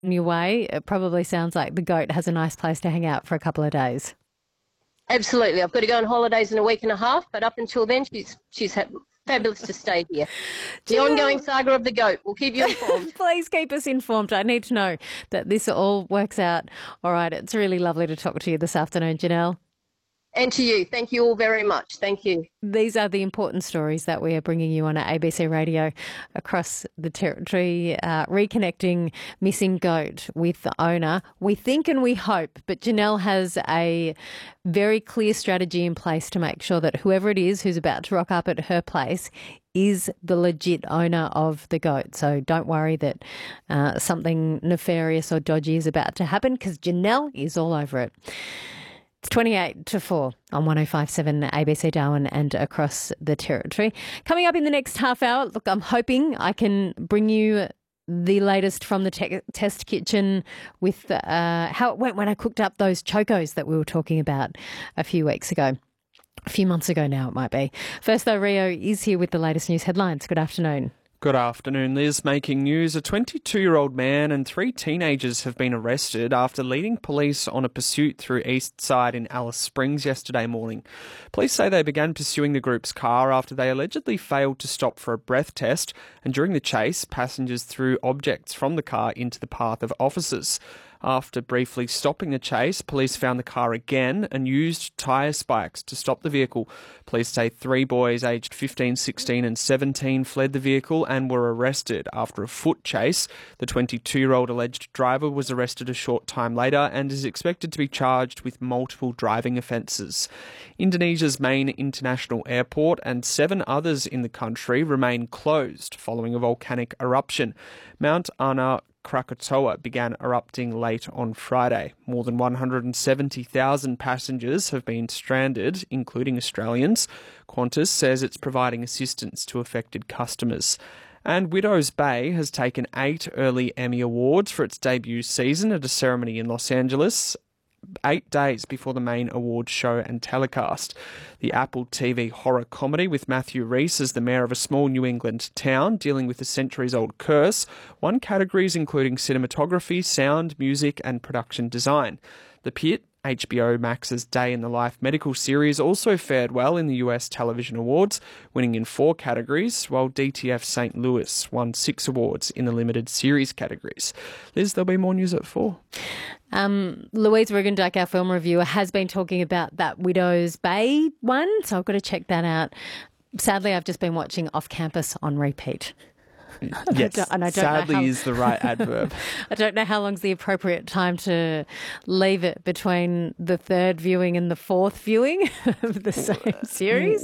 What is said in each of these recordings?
your way, it probably sounds like the goat has a nice place to hang out for a couple of days. Absolutely. I've got to go on holidays in a week and a half, but up until then, she's fabulous to stay here. The ongoing saga of the goat. We'll keep you informed. Please keep us informed. I need to know that this all works out all right. It's really lovely to talk to you this afternoon, Janelle. And to you. Thank you all very much. Thank you. These are the important stories that we are bringing you on at ABC Radio across the territory, reconnecting missing goat with the owner. We think and we hope, but Janelle has a very clear strategy in place to make sure that whoever it is who's about to rock up at her place is the legit owner of the goat. So don't worry that something nefarious or dodgy is about to happen, because Janelle is all over it. It's 28 to 4 on 105.7 ABC Darwin and across the territory. Coming up in the next half hour, look, I'm hoping I can bring you the latest from the test kitchen with how it went when I cooked up those chocos that we were talking about a few weeks ago. A few months ago now, it might be. First, though, Rio is here with the latest news headlines. Good afternoon. Good afternoon, Liz. Making news, a 22-year-old man and 3 teenagers have been arrested after leading police on a pursuit through East Side in Alice Springs yesterday morning. Police say they began pursuing the group's car after they allegedly failed to stop for a breath test, and during the chase, passengers threw objects from the car into the path of officers. After briefly stopping the chase, police found the car again and used tyre spikes to stop the vehicle. Police say 3 boys aged 15, 16 and 17 fled the vehicle and were arrested after a foot chase. The 22-year-old alleged driver was arrested a short time later and is expected to be charged with multiple driving offences. Indonesia's main international airport and 7 others in the country remain closed following a volcanic eruption. Mount Anak Krakatoa began erupting late on Friday. More than 170,000 passengers have been stranded, including Australians. Qantas says it's providing assistance to affected customers. And Widows Bay has taken 8 early Emmy Awards for its debut season at a ceremony in Los Angeles, 8 days before the main awards show and telecast. The Apple TV horror comedy with Matthew Rhys as the mayor of a small New England town dealing with a centuries-old curse won categories including cinematography, sound, music and production design. The Pit, HBO Max's Day in the Life medical series, also fared well in the US Television Awards, winning in 4 categories, while DTF St. Louis won 6 awards in the limited series categories. Liz, there'll be more news at 4. Louise Rugendyke, our film reviewer, has been talking about that Widows Bay one, so I've got to check that out. Sadly, I've just been watching Off Campus on repeat. Yes, sadly is the right adverb. I don't know how long's the appropriate time to leave it between the 3rd viewing and the 4th viewing of the same series.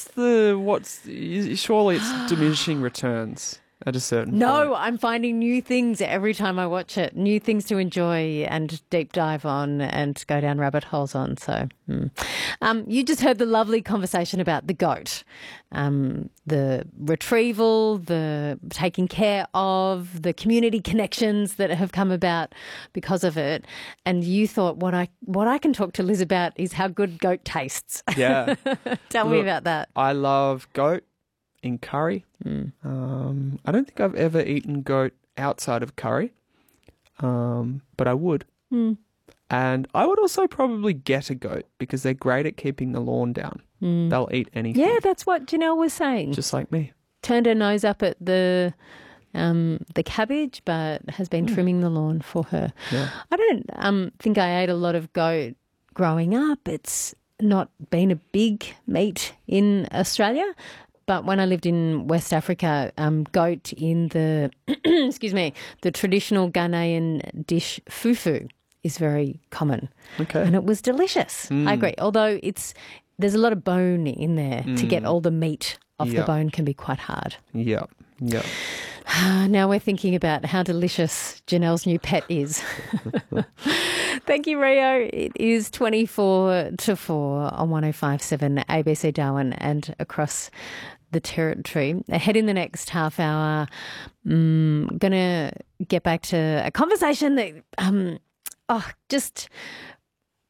Surely it's diminishing returns at a certain point. No, I'm finding new things every time I watch it, new things to enjoy and deep dive on and go down rabbit holes on. So you just heard the lovely conversation about the goat, the retrieval, the taking care of, the community connections that have come about because of it. And you thought what I can talk to Liz about is how good goat tastes. Yeah. Tell me about that. I love goat in curry. I don't think I've ever eaten goat outside of curry, but I would. And I would also probably get a goat because they're great at keeping the lawn down. They'll eat anything. Yeah, that's what Janelle was saying. Just like me. Turned her nose up at the cabbage, but has been trimming the lawn for her. Yeah. I don't think I ate a lot of goat growing up. It's not been a big meat in Australia. But when I lived in West Africa, goat in the, excuse me, the traditional Ghanaian dish fufu is very common. Okay. And it was delicious. I agree. Although there's a lot of bone in there. To get all the meat off the bone can be quite hard. Yeah. Now we're thinking about how delicious Janelle's new pet is. Thank you, Rio. It is 24 to 4 on 105.7 ABC Darwin and across the territory. Ahead in the next half hour, going to get back to a conversation that just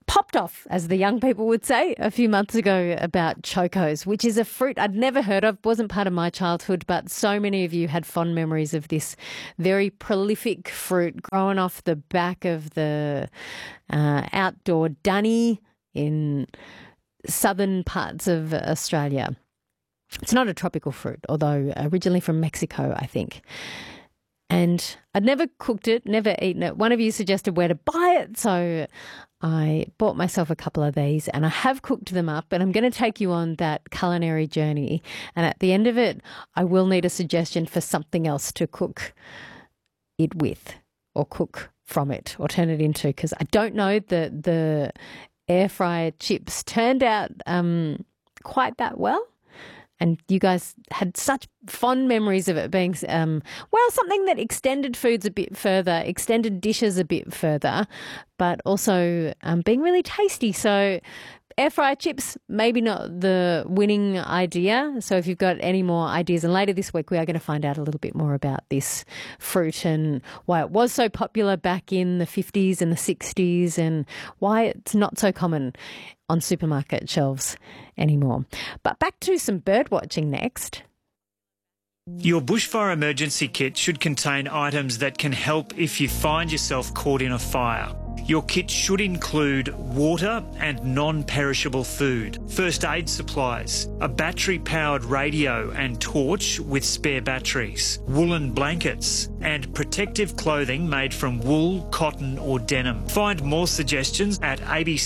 popped off, as the young people would say, a few months ago about chocos, which is a fruit I'd never heard of, wasn't part of my childhood, but so many of you had fond memories of this very prolific fruit growing off the back of the outdoor dunny in southern parts of Australia. It's not a tropical fruit, although originally from Mexico, I think. And I'd never cooked it, never eaten it. One of you suggested where to buy it, so I bought myself a couple of these and I have cooked them up, and I'm going to take you on that culinary journey. And at the end of it, I will need a suggestion for something else to cook it with or cook from it or turn it into, because I don't know that the air fryer chips turned out quite that well. And you guys had such fond memories of it being, something that extended foods a bit further, extended dishes a bit further, but also being really tasty. So air fryer chips, maybe not the winning idea. So if you've got any more ideas, and later this week we are going to find out a little bit more about this fruit and why it was so popular back in the 50s and the 60s and why it's not so common on supermarket shelves anymore. But back to some bird watching next. Your bushfire emergency kit should contain items that can help if you find yourself caught in a fire. Your kit should include water and non-perishable food, first aid supplies, a battery-powered radio and torch with spare batteries, woolen blankets, and protective clothing made from wool, cotton or denim. Find more suggestions at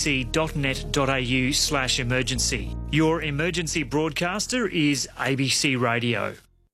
abc.net.au/emergency. Your emergency broadcaster is ABC Radio.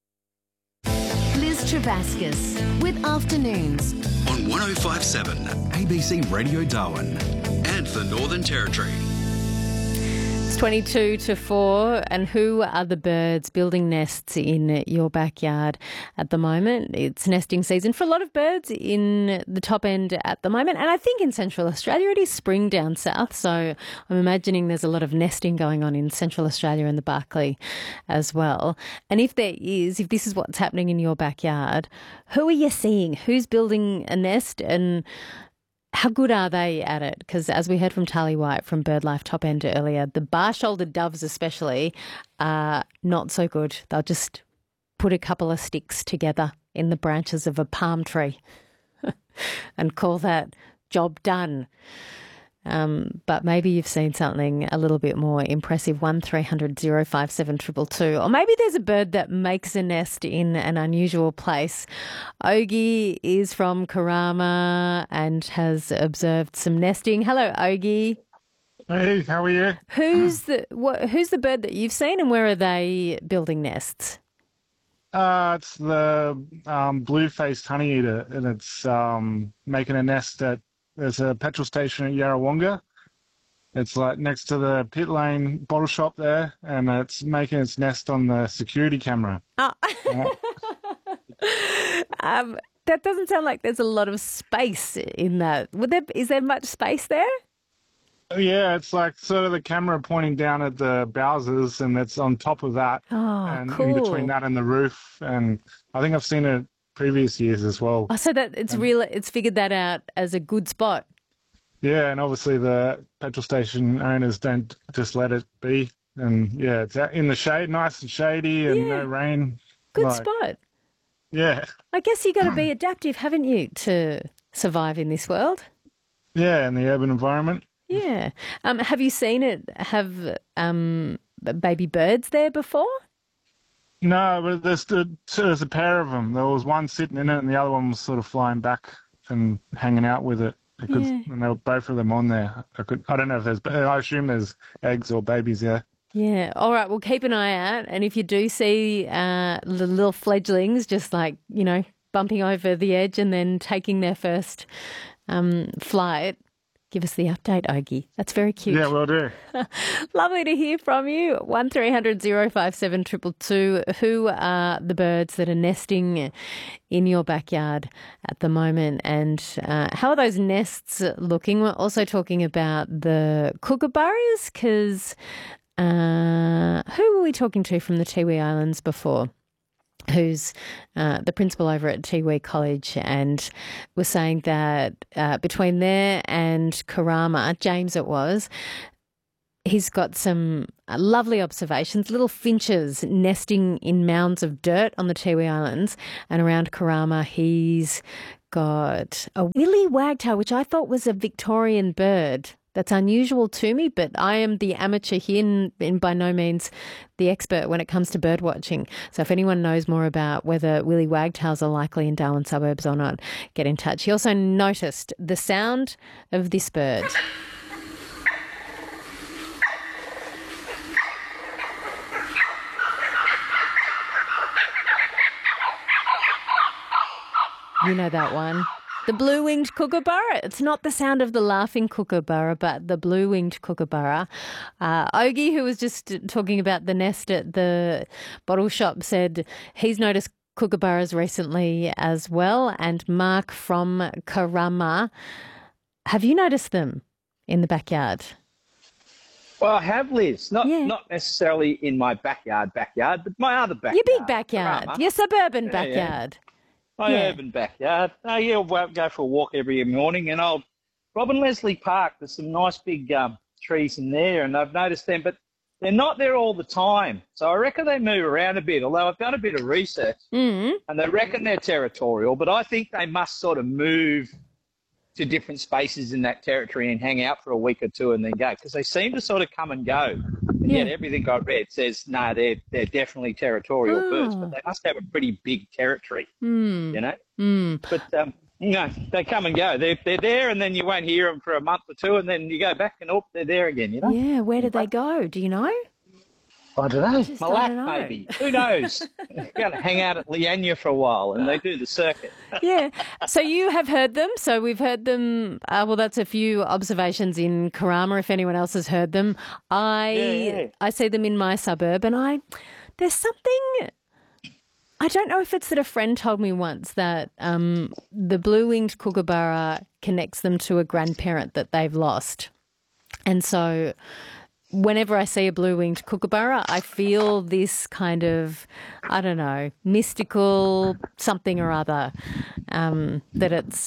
Liz Travascus with Afternoons on 105.7 ABC Radio Darwin and the Northern Territory. It's 22 to 4, and who are the birds building nests in your backyard at the moment? It's nesting season for a lot of birds in the top end at the moment, and I think in Central Australia it is spring down south, so I'm imagining there's a lot of nesting going on in Central Australia and the Barkly as well. And if there is, if this is what's happening in your backyard, who are you seeing? Who's building a nest, and how good are they at it? Because as we heard from Tali White from BirdLife Top End earlier, the bar-shouldered doves especially are not so good. They'll just put a couple of sticks together in the branches of a palm tree and call that job done. But maybe you've seen something a little bit more impressive. 1300 057 222. Or maybe there's a bird that makes a nest in an unusual place. Ogie is from Karama and has observed some nesting. Hello, Ogie. Hey, how are you? Who's the bird that you've seen, and where are they building nests? It's the blue-faced honeyeater, and it's making a nest at. There's a petrol station at Yarrawonga. It's like next to the pit lane bottle shop there, and it's making its nest on the security camera. Oh. That doesn't sound like there's a lot of space in that. Is there much space there? Yeah, it's like sort of the camera pointing down at the Bowsers, and it's on top of that, and cool. in between that and the roof. And I think I've seen it previous years as well. Oh, so that it's figured that out as a good spot. Yeah, and obviously the petrol station owners don't just let it be. And yeah, it's out in the shade, nice and shady, and no rain. Good spot. Yeah. I guess you got to be adaptive, haven't you, to survive in this world? Yeah, in the urban environment. Yeah. Have you seen it have baby birds there before? No, but there's a pair of them. There was one sitting in it, and the other one was sort of flying back and hanging out with it. And they were both of them on there. I don't know if I assume there's eggs or babies there. Yeah. All right. We'll keep an eye out. And if you do see the little fledglings just bumping over the edge and then taking their first flight, give us the update, Ogie. That's very cute. Yeah, will do. Lovely to hear from you. 1300 057 222. Who are the birds that are nesting in your backyard at the moment, and how are those nests looking? We're also talking about the kookaburras, because who were we talking to from the Tiwi Islands before? who's the principal over at Tiwi College, and was saying that between there and Karama, James it was, he's got some lovely observations, little finches nesting in mounds of dirt on the Tiwi Islands, and around Karama he's got a willy wagtail, which I thought was a Victorian bird. That's unusual to me, but I am the amateur here and by no means the expert when it comes to bird watching. So if anyone knows more about whether willy wagtails are likely in Darwin suburbs or not, get in touch. He also noticed the sound of this bird. You know that one. The blue-winged kookaburra. It's not the sound of the laughing kookaburra, but the blue-winged kookaburra. Ogie, who was just talking about the nest at the bottle shop, said he's noticed kookaburras recently as well. And Mark from Karama, have you noticed them in the backyard? Well, I have, Liz. Not necessarily in my backyard, but my other backyard. Your big backyard. Karama. Your suburban backyard. My urban backyard. I'll go for a walk every morning, and Robin Leslie Park, there's some nice big trees in there, and I've noticed them, but they're not there all the time. So I reckon they move around a bit, although I've done a bit of research, and they reckon they're territorial, but I think they must sort of move to different spaces in that territory and hang out for a week or two and then go, because they seem to sort of come and go. And yet everything I read says, no, they're definitely territorial birds, but they must have a pretty big territory, you know. But, they come and go. They're there, and then you won't hear them for a month or two, and then you go back and, they're there again, you know. Yeah, where do they go? Do you know? I don't know. Malak, maybe. Who knows? They're going to hang out at Lianya for a while, and they do the circuit. Yeah. So you have heard them. So we've heard them. Well, that's a few observations in Karama, if anyone else has heard them. I see them in my suburb, and there's something, I don't know if it's that a friend told me once that the blue-winged kookaburra connects them to a grandparent that they've lost. And so whenever I see a blue-winged kookaburra, I feel this kind of, I don't know, mystical something or other, that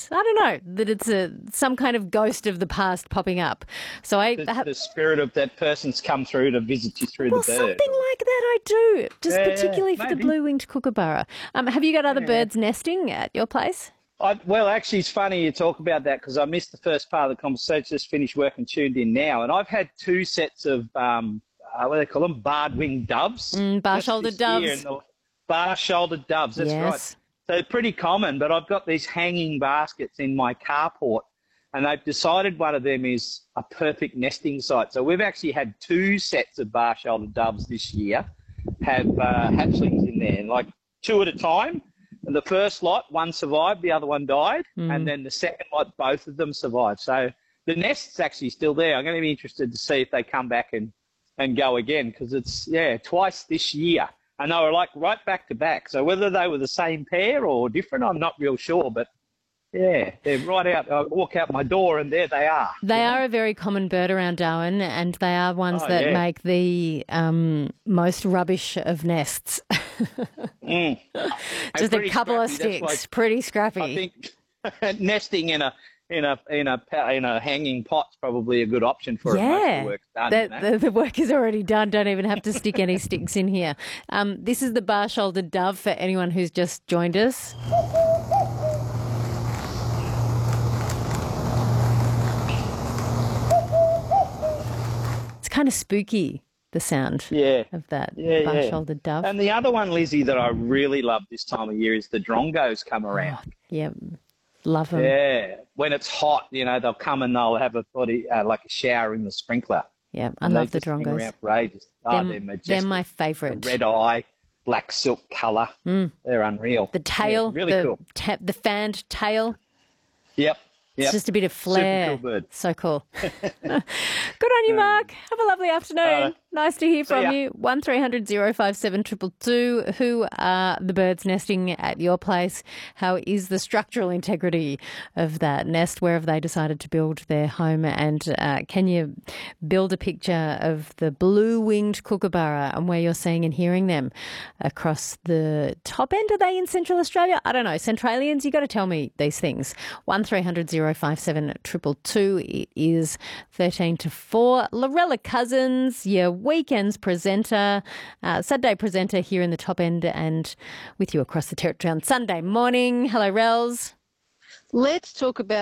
it's some kind of ghost of the past popping up. So the spirit of that person's come through to visit you through the bird. Something like that I do, just particularly for the blue-winged kookaburra. Have you got other birds nesting at your place? Well, actually, it's funny you talk about that because I missed the first part of the conversation, just finished work and tuned in now. And I've had two sets of, what do they call them, barred-winged doves. Bar-shouldered doves. Bar-shouldered doves, that's right. So they're pretty common, but I've got these hanging baskets in my carport, and they've decided one of them is a perfect nesting site. So we've actually had two sets of bar-shouldered doves this year have hatchlings in there, like two at a time. And the first lot, one survived, the other one died, and then the second lot, both of them survived. So the nest's actually still there. I'm going to be interested to see if they come back and go again, because it's, twice this year. And they were like right back to back. So whether they were the same pair or different, I'm not real sure, but they're right out. I walk out my door and there they are. They are a very common bird around Darwin, and they are ones that make the most rubbish of nests. Just a couple of sticks, pretty scrappy. I think nesting in a hanging pot's probably a good option for it. Most of the work's done. The work is already done. Don't even have to stick any sticks in here. This is the bar-shouldered dove for anyone who's just joined us. It's kind of spooky, the sound of that bar-shouldered dove. And the other one, Lizzie, that I really love this time of year is the drongos come around. Love them. Yeah, when it's hot, they'll come and they'll have a body like a shower in the sprinkler. Yeah, I love the drongos. They're outrageous. They're majestic. They're my favourite. The red eye, black silk colour. They're unreal. The tail, really cool. The fanned tail. Yep. It's just a bit of flair. Super cool bird. So cool. Good on you, Mark. Have a lovely afternoon. Nice to hear from you. 1300 057 222. Who are the birds nesting at your place? How is the structural integrity of that nest? Where have they decided to build their home? And can you build a picture of the blue-winged kookaburra and where you're seeing and hearing them across the top end? Are they in Central Australia? I don't know. Centralians, you got to tell me these things. 1300 057 222. It is 13 to 4. Lorella Cousins, your weekends presenter, Saturday presenter here in the top end and with you across the territory on Sunday morning. Hello, Rels. Let's talk about